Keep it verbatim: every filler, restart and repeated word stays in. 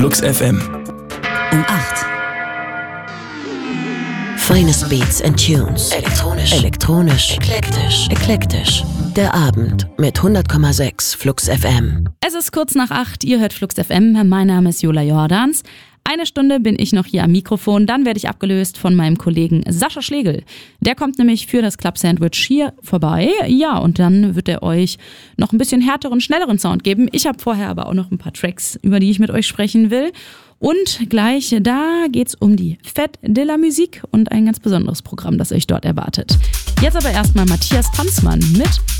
Flux F M. Um acht. Finest Beats and Tunes. Elektronisch. Elektronisch. Eklektisch. Eklektisch. Der Abend mit hundert Komma sechs Flux F M. Es ist kurz nach acht, ihr hört Flux F M. Mein Name ist Jola Jordans. Eine Stunde bin ich noch hier am Mikrofon, dann werde ich abgelöst von meinem Kollegen Sascha Schlegel. Der kommt nämlich für das Club Sandwich hier vorbei. Ja, und dann wird er euch noch ein bisschen härteren, schnelleren Sound geben. Ich habe vorher aber auch noch ein paar Tracks, über die ich mit euch sprechen will. Und gleich da geht's um die Fête de la Musique und ein ganz besonderes Programm, das euch dort erwartet. Jetzt aber erstmal Matthias Tanzmann mit